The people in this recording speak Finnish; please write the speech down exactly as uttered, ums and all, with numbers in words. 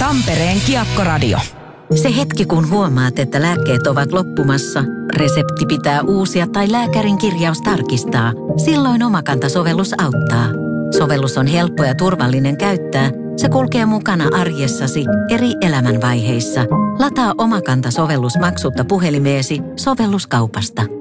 Tampereen Kiekkoradio. Se hetki, kun huomaat, että lääkkeet ovat loppumassa, resepti pitää uusia tai lääkärin kirjaus tarkistaa. Silloin Omakanta-sovellus auttaa. Sovellus on helppo ja turvallinen käyttää. Se kulkee mukana arjessasi eri elämänvaiheissa. Lataa Omakanta-sovellus maksutta puhelimeesi sovelluskaupasta.